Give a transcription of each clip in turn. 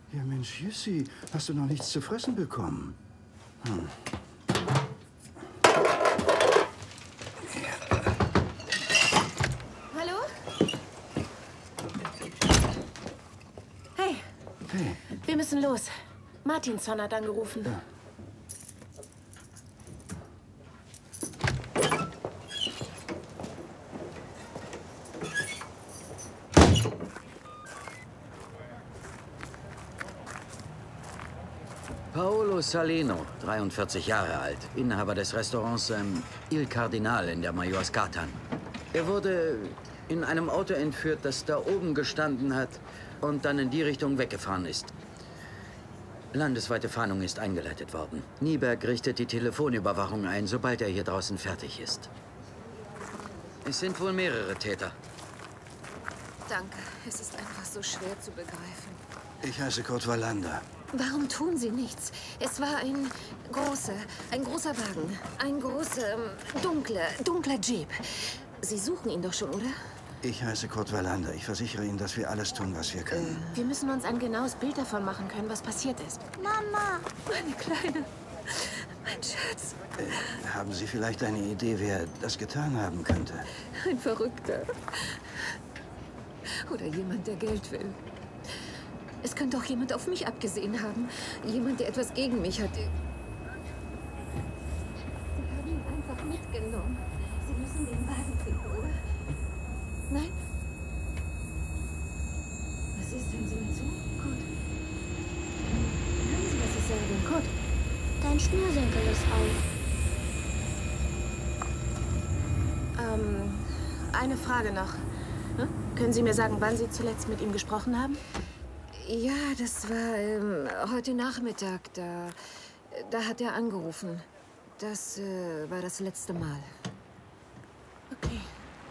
Ja, Mensch, Jussi, hast du noch nichts zu fressen bekommen? Hm. Hallo? Hey. Hey. Wir müssen los. Martinson hat angerufen. Ja. Paolo Salino, 43 Jahre alt, Inhaber des Restaurants Il Cardinal in der Majorsgatan. Er wurde in einem Auto entführt, das da oben gestanden hat und dann in die Richtung weggefahren ist. Landesweite Fahndung ist eingeleitet worden. Nieberg richtet die Telefonüberwachung ein, sobald er hier draußen fertig ist. Es sind wohl mehrere Täter. Danke. Es ist einfach so schwer zu begreifen. Ich heiße Kurt Wallander. Warum tun Sie nichts? Es war ein großer Wagen. Ein großer, dunkler Jeep. Sie suchen ihn doch schon, oder? Ich heiße Kurt Wallander. Ich versichere Ihnen, dass wir alles tun, was wir können. Wir müssen uns ein genaues Bild davon machen können, was passiert ist. Mama! Meine Kleine. Mein Schatz. Haben Sie vielleicht eine Idee, wer das getan haben könnte? Ein Verrückter. Oder jemand, der Geld will. Es könnte auch jemand auf mich abgesehen haben. Jemand, der etwas gegen mich hat. Sie haben ihn einfach mitgenommen. Sie müssen den Wagen finden, oder? Nein? Was ist, hören Sie mir zu? Kurt. Hören Sie, was ich sage? Kurt. Dein Schnürsenkel ist auf. Eine Frage noch. Hm? Können Sie mir sagen, wann Sie zuletzt mit ihm gesprochen haben? Ja, das war heute Nachmittag. Da hat er angerufen. Das war das letzte Mal. Okay.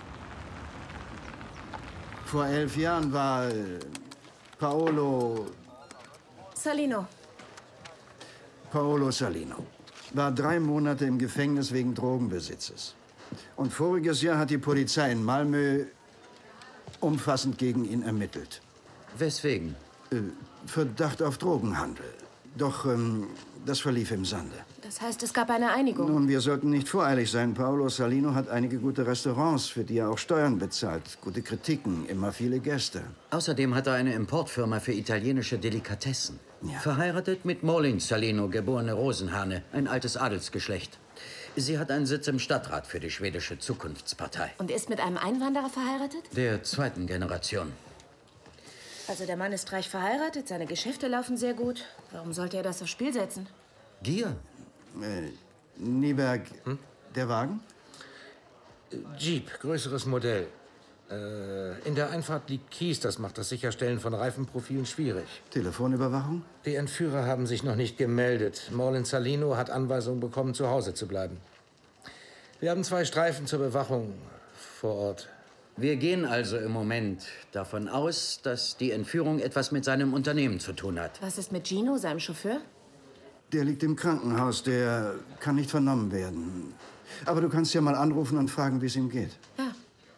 Vor 11 Jahren war Paolo Salino. Paolo Salino. War 3 Monate im Gefängnis wegen Drogenbesitzes. Und voriges Jahr hat die Polizei in Malmö umfassend gegen ihn ermittelt. Weswegen? Verdacht auf Drogenhandel. Doch das verlief im Sande. Das heißt, es gab eine Einigung. Nun, wir sollten nicht voreilig sein. Paolo Salino hat einige gute Restaurants, für die er auch Steuern bezahlt. Gute Kritiken, immer viele Gäste. Außerdem hat er eine Importfirma für italienische Delikatessen. Ja. Verheiratet mit Molin Salino, geborene Rosenhane, ein altes Adelsgeschlecht. Sie hat einen Sitz im Stadtrat für die schwedische Zukunftspartei. Und ist mit einem Einwanderer verheiratet? Der 2. Generation. Also der Mann ist reich verheiratet, seine Geschäfte laufen sehr gut. Warum sollte er das aufs Spiel setzen? Gier? Nieberg, der Wagen? Jeep, größeres Modell. In der Einfahrt liegt Kies, das macht das Sicherstellen von Reifenprofilen schwierig. Telefonüberwachung? Die Entführer haben sich noch nicht gemeldet. Molin Salino hat Anweisung bekommen, zu Hause zu bleiben. Wir haben 2 Streifen zur Bewachung vor Ort. Wir gehen also im Moment davon aus, dass die Entführung etwas mit seinem Unternehmen zu tun hat. Was ist mit Gino, seinem Chauffeur? Der liegt im Krankenhaus, der kann nicht vernommen werden. Aber du kannst ja mal anrufen und fragen, wie es ihm geht. Ja.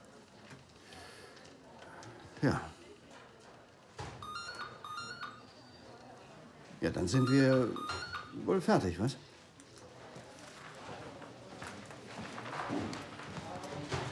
Ja. Ja, dann sind wir wohl fertig, was?